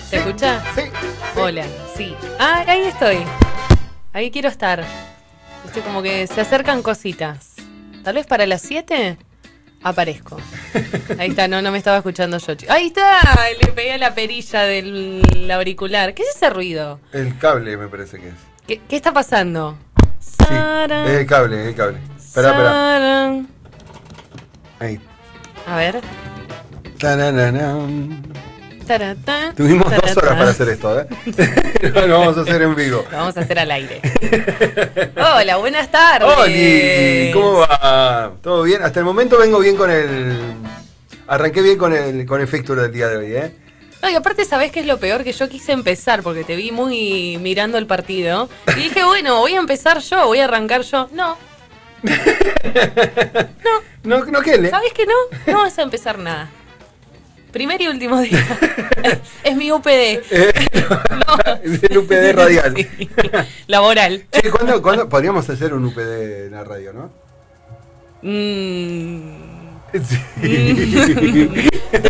¿Se escucha? Sí. Hola, sí. Ah, ahí estoy. Ahí quiero estar. Estoy como que se acercan cositas. Tal vez para las 7 aparezco. Ahí está, no me estaba escuchando yo. Ahí está, le pegué a la perilla del auricular. ¿Qué es ese ruido? El cable me parece que es. ¿Qué está pasando? Sí, es el cable, es el cable. Espera. Ahí. A ver. Tarararán. Taratá, Tuvimos 2 taratá. horas para hacer esto, ¿eh? Lo vamos a hacer en vivo. Lo vamos a hacer al aire. Hola, buenas tardes. ¡Holi! ¿Cómo va? ¿Todo bien? Hasta el momento vengo bien con el... Arranqué bien con el Fixture del día de hoy, ¿eh? No, y aparte, ¿sabés qué es lo peor? Que yo quise empezar porque te vi muy mirando el partido. Y dije, bueno, voy a empezar yo, voy a arrancar yo. No. No, ¿qué? ¿Sabés que no? No vas a empezar nada. Primer y último día. Es mi UPD. Es el UPD radial. Sí. Laboral. Che, ¿cuándo podríamos hacer un UPD en la radio, no? Mm. Sí.